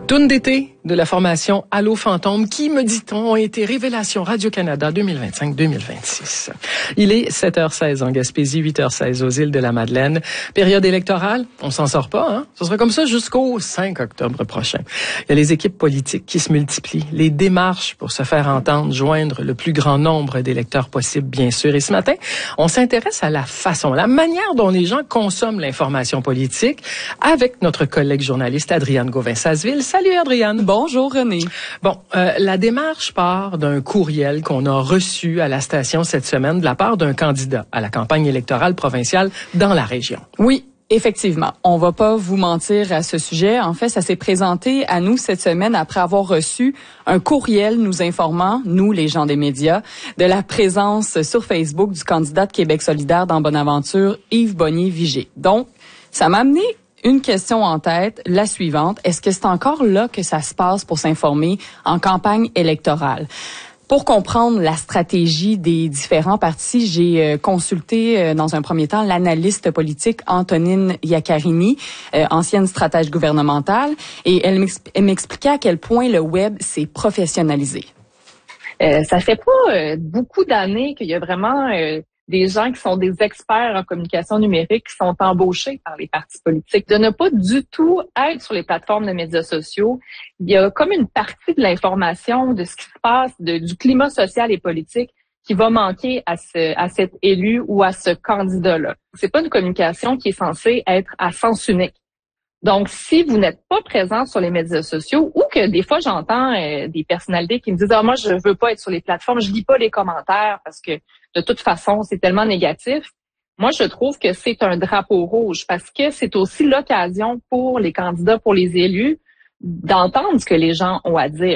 Tourne d'été de la formation Allô Fantôme qui, me dit-on, ont été révélation Radio-Canada 2025-2026. Il est 7h16 en Gaspésie, 8h16 aux îles de la Madeleine. Période électorale, on s'en sort pas, hein? Ce sera comme ça jusqu'au 5 octobre prochain. Il y a les équipes politiques qui se multiplient, les démarches pour se faire entendre, joindre le plus grand nombre d'électeurs possible, bien sûr. Et ce matin, on s'intéresse à la façon, la manière dont les gens consomment l'information politique avec notre collègue journaliste Adriane Gauvin-Sasseville. Salut Adriane. Bonjour René. Bon, la démarche part d'un courriel qu'on a reçu à la station cette semaine de la part d'un candidat à la campagne électorale provinciale dans la région. Oui. Effectivement, on va pas vous mentir à ce sujet. En fait, ça s'est présenté à nous cette semaine après avoir reçu un courriel nous informant, nous les gens des médias, de la présence sur Facebook du candidat de Québec solidaire dans Bonaventure, Yves Bonnier-Vigé. Donc, ça m'a amené une question en tête, la suivante. Est-ce que c'est encore là que ça se passe pour s'informer en campagne électorale? Pour comprendre la stratégie des différents partis, j'ai consulté dans un premier temps l'analyste politique Antonine Iaccarini, ancienne stratège gouvernementale, et elle m'expliquait à quel point le web s'est professionnalisé. Ça fait pas beaucoup d'années qu'il y a vraiment des gens qui sont des experts en communication numérique qui sont embauchés par les partis politiques. De ne pas du tout être sur les plateformes de médias sociaux, il y a comme une partie de l'information de ce qui se passe, du climat social et politique qui va manquer à cet élu ou à ce candidat-là. C'est pas une communication qui est censée être à sens unique. Donc, si vous n'êtes pas présent sur les médias sociaux, ou que des fois j'entends des personnalités qui me disent « Ah, moi, je veux pas être sur les plateformes, je lis pas les commentaires parce que de toute façon, c'est tellement négatif. » Moi, je trouve que c'est un drapeau rouge parce que c'est aussi l'occasion pour les candidats, pour les élus, d'entendre ce que les gens ont à dire.